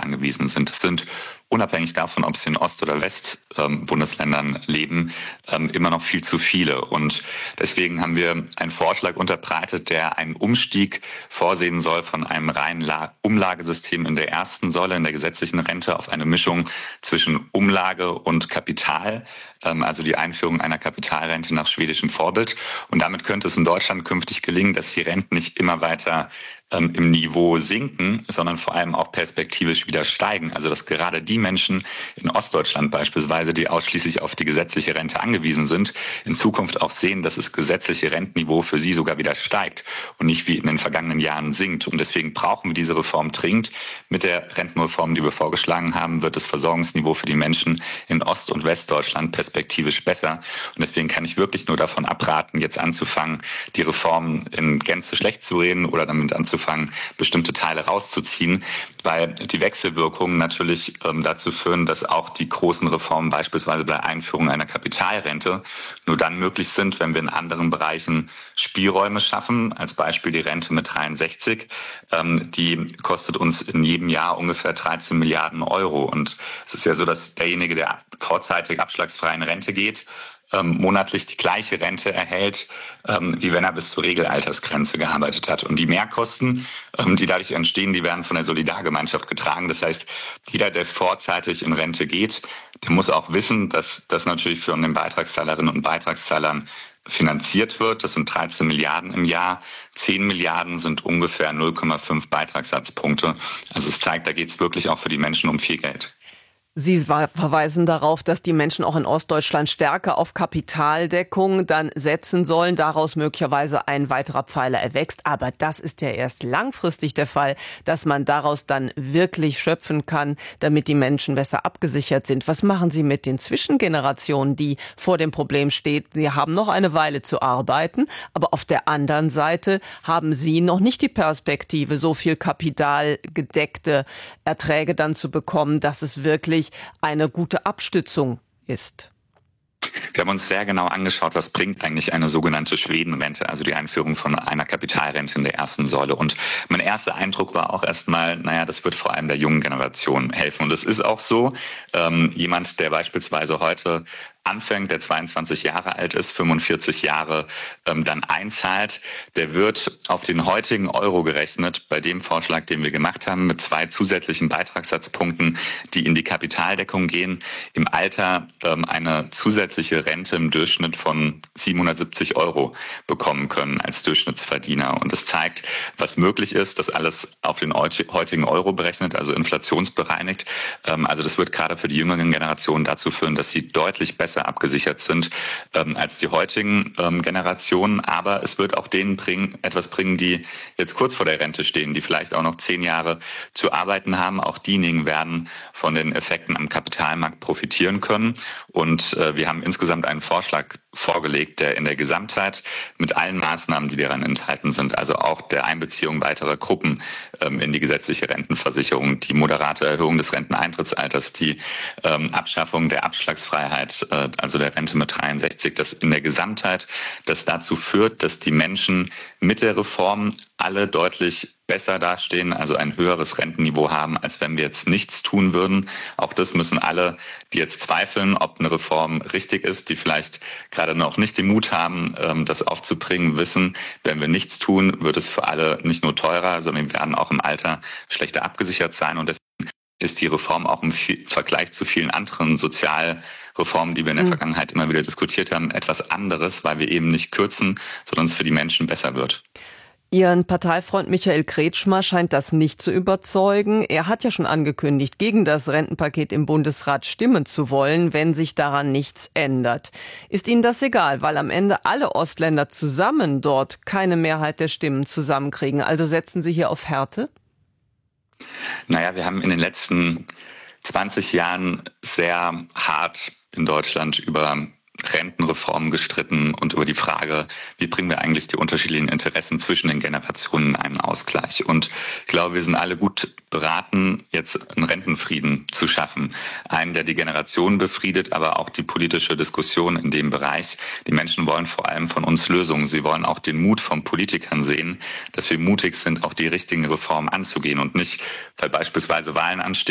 angewiesen sind. Das sind unabhängig davon, ob sie in Ost- oder West-Bundesländern leben, immer noch viel zu viele. Und deswegen haben wir einen Vorschlag unterbreitet, der einen Umstieg vorsehen soll von einem reinen Umlagesystem in der ersten Säule, in der gesetzlichen Rente, auf eine Mischung zwischen Umlage und Kapital, also die Einführung einer Kapitalrente nach schwedischem Vorbild. Und damit könnte es in Deutschland künftig gelingen, dass die Renten nicht immer weiter im Niveau sinken, sondern vor allem auch perspektivisch wieder steigen. Also dass gerade die Menschen in Ostdeutschland beispielsweise, die ausschließlich auf die gesetzliche Rente angewiesen sind, in Zukunft auch sehen, dass das gesetzliche Rentenniveau für sie sogar wieder steigt und nicht wie in den vergangenen Jahren sinkt. Und deswegen brauchen wir diese Reform dringend. Mit der Rentenreform, die wir vorgeschlagen haben, wird das Versorgungsniveau für die Menschen in Ost- und Westdeutschland perspektivisch besser. Und deswegen kann ich wirklich nur davon abraten, jetzt anzufangen, die Reform in Gänze schlecht zu reden oder damit anzufangen, bestimmte Teile rauszuziehen, weil die Wechselwirkungen natürlich dazu führen, dass auch die großen Reformen, beispielsweise bei Einführung einer Kapitalrente, nur dann möglich sind, wenn wir in anderen Bereichen Spielräume schaffen. Als Beispiel die Rente mit 63. Die kostet uns in jedem Jahr ungefähr 13 Milliarden Euro. Und es ist ja so, dass derjenige, der vorzeitig abschlagsfrei in Rente geht, monatlich die gleiche Rente erhält, wie wenn er bis zur Regelaltersgrenze gearbeitet hat. Und die Mehrkosten, die dadurch entstehen, die werden von der Solidargemeinschaft getragen. Das heißt, jeder, der vorzeitig in Rente geht, der muss auch wissen, dass das natürlich von den Beitragszahlerinnen und Beitragszahlern finanziert wird. Das sind 13 Milliarden im Jahr. 10 Milliarden sind ungefähr 0,5 Beitragssatzpunkte. Also es zeigt, da geht es wirklich auch für die Menschen um viel Geld. Sie verweisen darauf, dass die Menschen auch in Ostdeutschland stärker auf Kapitaldeckung dann setzen sollen, daraus möglicherweise ein weiterer Pfeiler erwächst. Aber das ist ja erst langfristig der Fall, dass man daraus dann wirklich schöpfen kann, damit die Menschen besser abgesichert sind. Was machen Sie mit den Zwischengenerationen, die vor dem Problem stehen? Sie haben noch eine Weile zu arbeiten, aber auf der anderen Seite haben Sie noch nicht die Perspektive, so viel kapitalgedeckte Erträge dann zu bekommen, dass es wirklich eine gute Abstützung ist. Wir haben uns sehr genau angeschaut, was bringt eigentlich eine sogenannte Schwedenrente, also die Einführung von einer Kapitalrente in der ersten Säule. Und mein erster Eindruck war auch erstmal, das wird vor allem der jungen Generation helfen. Und es ist auch so, jemand, der beispielsweise heute anfängt, der 22 Jahre alt ist, 45 Jahre dann einzahlt, der wird auf den heutigen Euro gerechnet, bei dem Vorschlag, den wir gemacht haben, mit 2 zusätzlichen Beitragssatzpunkten, die in die Kapitaldeckung gehen, im Alter eine zusätzliche Rente im Durchschnitt von 770 Euro bekommen können als Durchschnittsverdiener. Und es zeigt, was möglich ist, das alles auf den heutigen Euro berechnet, also inflationsbereinigt. Also das wird gerade für die jüngeren Generationen dazu führen, dass sie deutlich besser abgesichert sind als die heutigen Generationen. Aber es wird auch denen etwas bringen, die jetzt kurz vor der Rente stehen, die vielleicht auch noch 10 Jahre zu arbeiten haben. Auch diejenigen werden von den Effekten am Kapitalmarkt profitieren können. Und wir haben insgesamt einen Vorschlag vorgelegt, der in der Gesamtheit mit allen Maßnahmen, die daran enthalten sind, also auch der Einbeziehung weiterer Gruppen in die gesetzliche Rentenversicherung, die moderate Erhöhung des Renteneintrittsalters, die Abschaffung der Abschlagsfreiheit, also der Rente mit 63, das in der Gesamtheit, das dazu führt, dass die Menschen mit der Reform alle deutlich besser dastehen, also ein höheres Rentenniveau haben, als wenn wir jetzt nichts tun würden. Auch das müssen alle, die jetzt zweifeln, ob eine Reform richtig ist, die vielleicht gerade noch nicht den Mut haben, das aufzubringen, wissen, wenn wir nichts tun, wird es für alle nicht nur teurer, sondern wir werden auch im Alter schlechter abgesichert sein. Und deswegen ist die Reform auch im Vergleich zu vielen anderen Sozialreformen, die wir in der Vergangenheit immer wieder diskutiert haben, etwas anderes, weil wir eben nicht kürzen, sondern es für die Menschen besser wird. Ihren Parteifreund Michael Kretschmer scheint das nicht zu überzeugen. Er hat ja schon angekündigt, gegen das Rentenpaket im Bundesrat stimmen zu wollen, wenn sich daran nichts ändert. Ist Ihnen das egal, weil am Ende alle Ostländer zusammen dort keine Mehrheit der Stimmen zusammenkriegen? Also setzen Sie hier auf Härte? Wir haben in den letzten 20 Jahren sehr hart in Deutschland über Rentenreformen gestritten und über die Frage, wie bringen wir eigentlich die unterschiedlichen Interessen zwischen den Generationen in einen Ausgleich. Und ich glaube, wir sind alle gut beraten, jetzt einen Rentenfrieden zu schaffen. Einen, der die Generationen befriedet, aber auch die politische Diskussion in dem Bereich. Die Menschen wollen vor allem von uns Lösungen. Sie wollen auch den Mut von Politikern sehen, dass wir mutig sind, auch die richtigen Reformen anzugehen und nicht, weil beispielsweise Wahlen anstehen,